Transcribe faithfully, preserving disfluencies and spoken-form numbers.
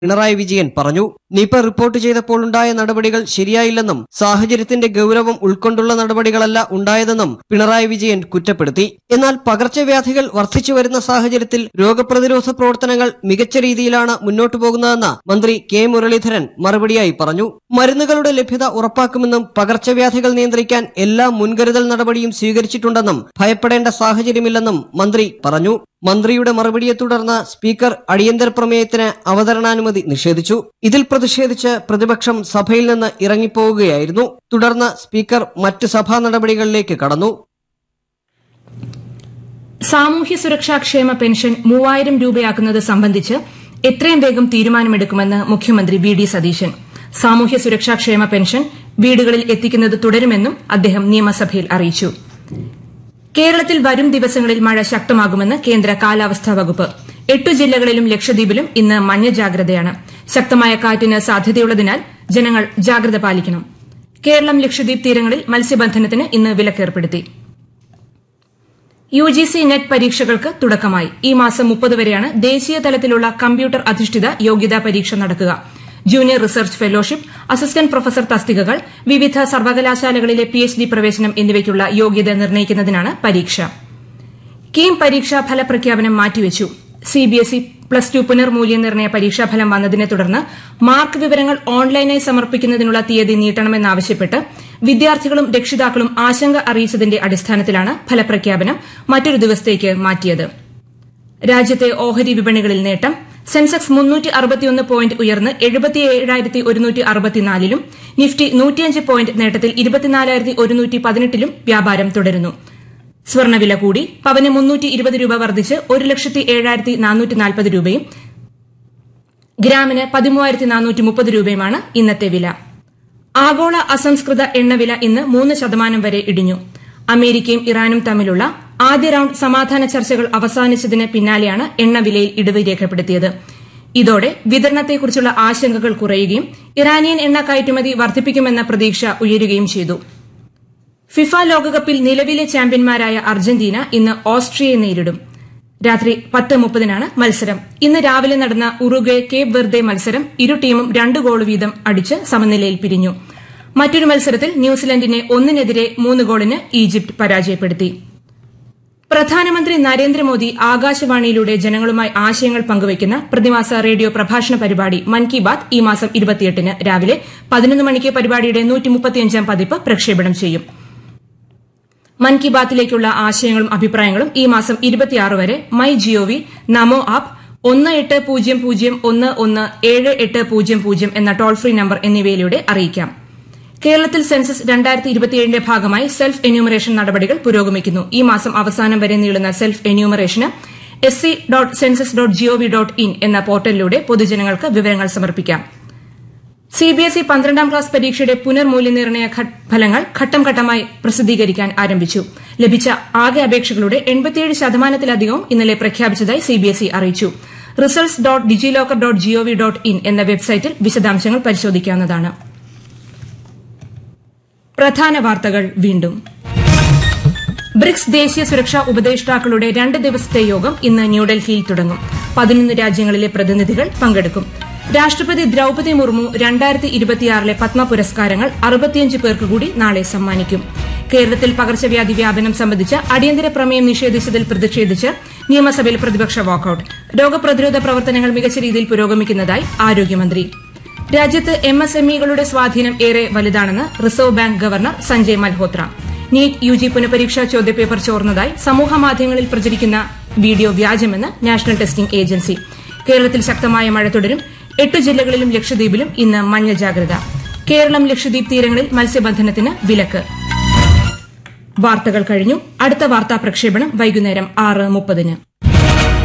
പിണറായി വിജയൻ പറഞ്ഞു. Nipah report ചെയ്തപ്പോൾ ഉണ്ടായ നടപടികൾ ശരിയായില്ലെന്നും സാഹചര്യത്തിന്റെ ഗൌരവം ഉൾക്കൊണ്ടുള്ള നടപടികളല്ല ഉണ്ടായതെന്നും പിണറായി വിജയൻ കുറ്റപ്പെടുത്തി. എന്നാൽ പകർച്ചവ്യാധികൾ വർദ്ധിച്ചുവരുന്ന സാഹചര്യത്തിൽ രോഗപ്രതിരോധ പ്രവർത്തനങ്ങൾ മികച്ച രീതിയിലാണ് മുന്നോട്ടു പോകുന്നതെന്ന് മന്ത്രി കെ മുരളീധരൻ മറുപടിയായി പറഞ്ഞു. മരുന്നുകളുടെ ലഭ്യത ഉറപ്പാക്കുമെന്നും പകർച്ചവ്യാധികൾ നിയന്ത്രിക്കാൻ എല്ലാ മുൻകരുതൽ നടപടിയും സ്വീകരിച്ചിട്ടുണ്ടെന്നും ഭയപ്പെടേണ്ട സാഹചര്യമില്ലെന്നും മന്ത്രി പറഞ്ഞു. മന്ത്രിയുടെ മറുപടിയെ തുടർന്ന് സ്പീക്കർ അടിയന്തര പ്രമേയത്തിന് അവതരണാനുമതി നിഷേധിച്ചു. ഇതിൽ പ്രതിഷേധിച്ച് പ്രതിപക്ഷം സഭയിൽ നിന്ന് ഇറങ്ങിപ്പോവുകയായിരുന്നു. തുടർന്ന് സ്പീക്കർ മറ്റ് സഭാ നടപടികളിലേക്ക് കടന്നു. സാമൂഹ്യ സുരക്ഷാ ക്ഷേമ പെൻഷൻ മൂവായിരം രൂപയാക്കുന്നത് സംബന്ധിച്ച് എത്രയും വേഗം തീരുമാനമെടുക്കുമെന്ന് മുഖ്യമന്ത്രി വി ഡി സതീശൻ. സാമൂഹ്യ സുരക്ഷാ ക്ഷേമ പെൻഷൻ വീടുകളിൽ എത്തിക്കുന്നത് തുടരുമെന്നും അദ്ദേഹം നിയമസഭയിൽ അറിയിച്ചു. കേരളത്തിൽ വരും ദിവസങ്ങളിൽ മഴ ശക്തമാകുമെന്ന് കേന്ദ്ര കാലാവസ്ഥാ വകുപ്പ്. എട്ടു ജില്ലകളിലും ലക്ഷദ്വീപിലും ഇന്ന് മഞ്ഞ ജാഗ്രതയാണ്. ശക്തമായ കാറ്റിന് സാധ്യതയുള്ളതിനാൽ ജനങ്ങൾ ജാഗ്രത പാലിക്കണം. കേരളം ലക്ഷദ്വീപ് തീരങ്ങളിൽ മത്സ്യബന്ധനത്തിന് ഇന്ന് വിലക്കേർപ്പെടുത്തി. യു ജി സി നെറ്റ് പരീക്ഷകൾക്ക് തുടക്കമായി. ഈ മാസം മുപ്പത് വരെയാണ് ദേശീയ തലത്തിലുള്ള കമ്പ്യൂട്ടർ അധിഷ്ഠിത യോഗ്യതാ പരീക്ഷ നടക്കുക. Junior research fellowship, assistant professor തസ്തികകൾ, വിവിധ സർവകലാശാലകളിലെ പി എച്ച് ഡി പ്രവേശനം എന്നിവയ്ക്കുള്ള യോഗ്യത നിർണ്ണയിക്കുന്നതിനാണ് പരീക്ഷ. കീം പരീക്ഷാ ഫലപ്രഖ്യാപനം മാറ്റിവച്ചു. C B S E plus two പുനർമൂല്യനിർണ്ണയ പരീക്ഷാഫലം വന്നതിനെ തുടർന്ന് മാർക്ക് വിവരങ്ങൾ ഓൺലൈനായി സമർപ്പിക്കുന്നതിനുള്ള തീയതി നീട്ടണമെന്നാവശ്യപ്പെട്ട് വിദ്യാർത്ഥികളും രക്ഷിതാക്കളും ആശങ്ക അറിയിച്ചതിന്റെ അടിസ്ഥാനത്തിലാണ് ഫലപ്രഖ്യാപനം മറ്റൊരു ദിവസത്തേക്ക് മാറ്റിയത്. രാജ്യത്തെ ഓഹരി വിപണികളിൽ നേട്ടം. സെൻസെക്സ് മുന്നൂറ്റി അറുപത്തിയൊന്ന് പോയിന്റ് ഉയർന്ന് എഴുപത്തിയേഴായിരത്തി ഒരുന്നൂറ്റി അറുപത്തിനാലിലും നിഫ്റ്റി നൂറ്റിയഞ്ച് പോയിന്റ് നേട്ടത്തിൽ ഇരുപത്തിനാലായിരത്തി ഒരുന്നൂറ്റി പതിനെട്ടിലും വ്യാപാരം തുടരുന്നു. സ്വർണ്ണവില കൂടി. പവന് മുന്നൂറ്റി ഇരുപത് രൂപ വർദ്ധിച്ച് ഒരു ലക്ഷത്തി ഏഴായിരത്തി നാനൂറ്റി നാൽപ്പത് രൂപയും ഗ്രാമിന് പതിമൂവായിരത്തി നാനൂറ്റി മുപ്പത് രൂപയുമാണ് ഇന്നത്തെ വില. ആഗോള അസംസ്കൃത എണ്ണവില ഇന്ന് മൂന്ന് ശതമാനം വരെ ഇടിഞ്ഞു. അമേരിക്കയും ഇറാനും തമ്മിലുള്ള ആദ്യ റൌണ്ട് സമാധാന ചർച്ചകൾ അവസാനിച്ചതിന് പിന്നാലെയാണ് എണ്ണവിലയിൽ ഇടിവ് രേഖപ്പെടുത്തിയത്. ഇതോടെ വിതരണത്തെക്കുറിച്ചുള്ള ആശങ്കകൾ കുറയുകയും ഇറാനിയൻ എണ്ണ കയറ്റുമതി വർദ്ധിപ്പിക്കുമെന്ന പ്രതീക്ഷ ഉയരുകയും ചെയ്തു. ഫിഫ ലോകകപ്പിൽ നിലവിലെ ചാമ്പ്യന്മാരായ അർജന്റീന ഇന്ന് ഓസ്ട്രിയയെ നേരിടും. രാത്രി പത്ത് മുപ്പതിനാണ് മത്സരം. ഇന്ന് രാവിലെ നടന്ന ഉറുഗ്വേ കേപ്പ് വെർദെ മത്സരം ഇരു ടീമും രണ്ട് ഗോൾ വീതം അടിച്ച് സമനിലയിൽ പിരിഞ്ഞു. മറ്റൊരു മത്സരത്തിൽ ന്യൂസിലൻഡിനെ ഒന്നിനെതിരെ മൂന്ന് ഗോളിന് ഈജിപ്ത് പരാജയപ്പെടുത്തി. പ്രധാനമന്ത്രി നരേന്ദ്രമോദി ആകാശവാണിയിലൂടെ ജനങ്ങളുമായി ആശയങ്ങൾ പങ്കുവയ്ക്കുന്ന പ്രതിമാസ റേഡിയോ പ്രഭാഷണ പരിപാടി മൻ കി ബാത് ഈ മാസം ഇരുപത്തിയെട്ടിന് രാവിലെ പതിനൊന്ന് മണിക്ക് പരിപാടിയുടെ നൂറ്റിമുപ്പത്തിയഞ്ചാം പതിപ്പ് പ്രക്ഷേപണം ചെയ്യും. മൻ കി ബാത്തിലേക്കുള്ള ആശയങ്ങളും അഭിപ്രായങ്ങളും ഈ മാസം ഇരുപത്തിയാറ് വരെ മൈ ജിഒവി, നമോ ആപ്പ്, ഒന്ന് എട്ട് പൂജ്യം പൂജ്യം ഒന്ന് ഒന്ന് ഏഴ് എട്ട് പൂജ്യം പൂജ്യം എന്ന ടോൾ ഫ്രീ നമ്പർ എന്നിവയിലൂടെ അറിയിക്കാം. കേരളത്തിൽ സെൻസസ് രണ്ടായിരത്തി ഇരുപത്തിയേഴിന്റെ ഭാഗമായി സെൽഫ് എന്യൂമറേഷൻ നടപടികൾ പുരോഗമിക്കുന്നു. ഈ മാസം അവസാനം വരെ നീളുന്ന self എന്യൂമറേഷന് S C dot census dot G O V dot in എന്ന പോർട്ടലിലൂടെ പൊതുജനങ്ങൾക്ക് വിവരങ്ങൾ സമർപ്പിക്കാം. സി ബി എസ് ഇ പന്ത്രണ്ടാം ക്ലാസ് പരീക്ഷയുടെ പുനർമൂല്യനിർണ്ണയ ഫലങ്ങൾ ഘട്ടം ഘട്ടമായി പ്രസിദ്ധീകരിക്കാൻ ആരംഭിച്ചു. ലഭിച്ച ആകെ അപേക്ഷകളുടെ എൺപത്തിയേഴ് ശതമാനത്തിലധികവും ഇന്നലെ പ്രഖ്യാപിച്ചതായി സി ബി എസ് ഇ അറിയിച്ചു. Results dot DigiLocker dot G O V dot in എന്ന വെബ്സൈറ്റിൽ വിശദാംശങ്ങൾ പരിശോധിക്കാവുന്നതാണ്. പ്രധാന വാർത്തകൾ വീണ്ടും. ബ്രിക്സ് ദേശീയ സുരക്ഷാ ഉപദേഷ്ടാക്കളുടെ രണ്ട് ദിവസത്തെ യോഗം ഇന്ന് ന്യൂഡൽഹിയിൽ തുടങ്ങും. പതിനൊന്ന് രാജ്യങ്ങളിലെ പ്രതിനിധികൾ പങ്കെടുക്കും. രാഷ്ട്രപതി ദ്രൌപദി മുർമു രണ്ടായിരത്തി ഇരുപത്തിയാറിലെ പത്മ പുരസ്കാരങ്ങൾ അറുപത്തിയഞ്ച് പേർക്ക് കൂടി നാളെ സമ്മാനിക്കും. കേരളത്തിൽ പകർച്ചവ്യാധി വ്യാപനം സംബന്ധിച്ച് അടിയന്തര പ്രമേയം നിഷേധിച്ചതിൽ പ്രതിഷേധിച്ച് നിയമസഭയിൽ പ്രതിപക്ഷ വാക്കൌട്ട്. രോഗപ്രതിരോധ പ്രവർത്തനങ്ങൾ മികച്ച രീതിയിൽ പുരോഗമിക്കുന്നതായി ആരോഗ്യമന്ത്രി. രാജ്യത്ത് എം എസ് എം ഇകളുടെ സ്വാധീനം ഏറെ വലുതാണെന്ന് reserve bank governor Sanjay Malhotra. NEET U G പുനഃപരീക്ഷാ ചോദ്യപേപ്പർ ചോർന്നതായി സമൂഹമാധ്യമങ്ങളിൽ പ്രചരിക്കുന്ന വീഡിയോ വ്യാജമെന്ന് നാഷണൽ ടെസ്റ്റിംഗ് ഏജൻസി. കേരളത്തിൽ ശക്തമായ മഴ തുടരും. എട്ടു ജില്ലകളിലും ലക്ഷദ്വീപിലും ഇന്ന് മഞ്ഞ ജാഗ്രത. കേരളം ലക്ഷദ്വീപ് തീരങ്ങളിൽ മത്സ്യബന്ധനത്തിന് വിലക്ക്. വാർത്തകൾ കഴിഞ്ഞു. അടുത്ത വാർത്താ പ്രക്ഷേപണം വൈകുന്നേരം ആറ് മുപ്പതിന്.